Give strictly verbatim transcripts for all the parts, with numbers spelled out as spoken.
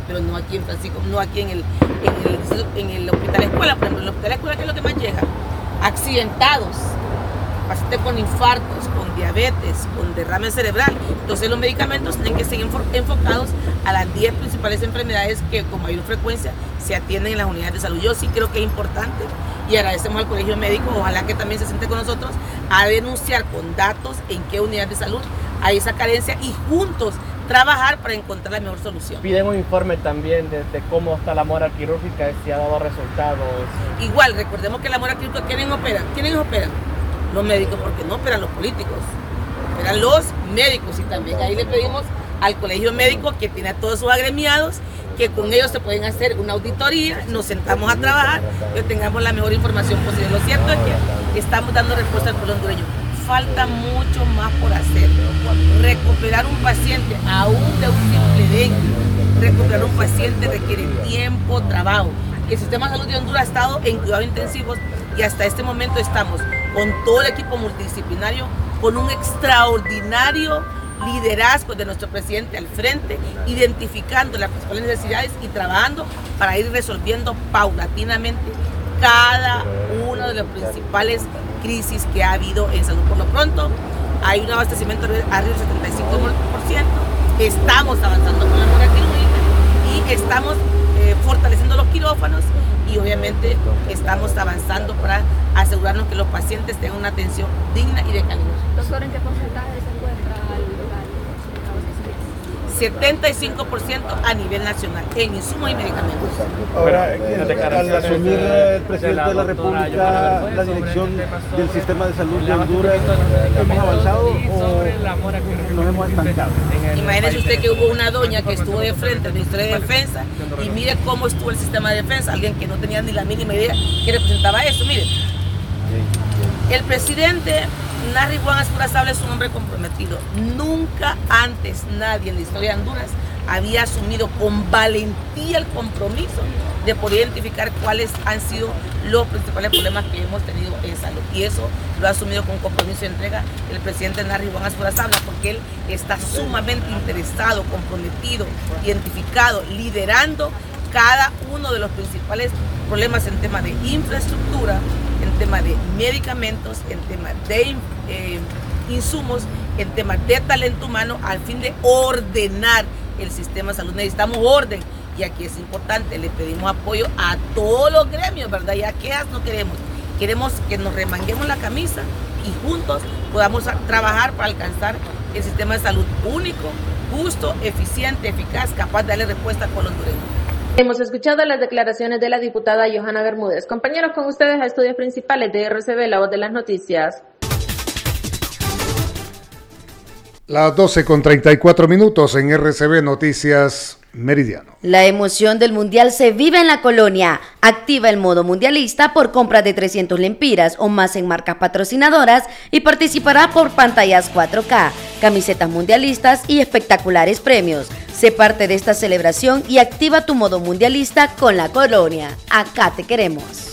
pero no aquí en Francisco, no aquí en el, en el, en el hospital escuela. Por ejemplo, en el hospital escuela, ¿qué es lo que más llega? Accidentados, pacientes con infartos, con diabetes, con derrame cerebral. Entonces los medicamentos tienen que ser enfocados a las diez principales enfermedades que con mayor frecuencia se atienden en las unidades de salud. Yo sí creo que es importante y agradecemos al Colegio Médico, ojalá que también se siente con nosotros a denunciar con datos en qué unidad de salud hay esa carencia y juntos trabajar para encontrar la mejor solución. Piden un informe también de, de cómo está la mora quirúrgica, si ha dado resultados. Igual, recordemos que la mora quirúrgica, ¿quiénes operan? ¿Quiénes operan? Los médicos, porque no operan los políticos, operan los médicos. Y también ahí le pedimos al Colegio Médico, que tiene a todos sus agremiados, que con ellos se pueden hacer una auditoría, nos sentamos a trabajar, que tengamos la mejor información posible. Lo cierto es que estamos dando respuesta al pueblo hondureño. Falta mucho más por hacer. Recuperar un paciente, aún de un simple dengue, recuperar un paciente requiere tiempo, trabajo. El sistema de salud de Honduras ha estado en cuidados intensivos y hasta este momento estamos con todo el equipo multidisciplinario, con un extraordinario liderazgo de nuestro presidente al frente, identificando las principales necesidades y trabajando para ir resolviendo paulatinamente cada una de las principales crisis que ha habido en salud. Por lo pronto, hay un abastecimiento arriba del setenta y cinco por ciento, estamos avanzando con la mora quirúrgica y estamos eh, fortaleciendo los quirófanos y obviamente estamos avanzando para asegurarnos que los pacientes tengan una atención digna y de calidad. Doctor, ¿en qué porcentaje se encuentra el lugar? setenta y cinco por ciento a nivel nacional en insumos y medicamentos. Ahora, al asumir el presidente de la República la dirección del sistema de salud de Honduras, ¿hemos avanzado o nos hemos estancado? Imagínese usted que hubo una doña que estuvo de frente al Ministerio de Defensa y mire cómo estuvo el sistema de defensa, alguien que no tenía ni la mínima idea que representaba eso. Mire, el presidente Narri Juan Azurazabla es un hombre comprometido. Nunca antes nadie en la historia de Honduras había asumido con valentía el compromiso de poder identificar cuáles han sido los principales problemas que hemos tenido en salud. Y eso lo ha asumido con compromiso y entrega el presidente Narri Juan Azurazabla, porque él está sumamente interesado, comprometido, identificado, liderando cada uno de los principales problemas en tema de infraestructura, en tema de medicamentos, en tema de eh, insumos, en tema de talento humano, al fin de ordenar el sistema de salud. Necesitamos orden y aquí es importante, le pedimos apoyo a todos los gremios, ¿verdad? Ya que no queremos, queremos que nos remanguemos la camisa y juntos podamos trabajar para alcanzar el sistema de salud único, justo, eficiente, eficaz, capaz de darle respuesta a los hondureños. Hemos escuchado las declaraciones de la diputada Johanna Bermúdez. Compañeros, con ustedes a estudios principales de R C B, la voz de las noticias. Las doce con treinta y cuatro minutos en R C B Noticias Meridiano. La emoción del mundial se vive en la colonia. Activa el modo mundialista por compra de trescientos lempiras o más en marcas patrocinadoras y participará por pantallas cuatro K, camisetas mundialistas y espectaculares premios. Sé parte de esta celebración y activa tu modo mundialista con la colonia. Acá te queremos.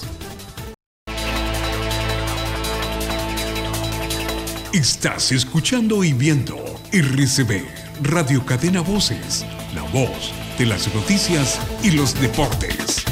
Estás escuchando y viendo R C B, Radio Cadena Voces, la voz de las noticias y los deportes.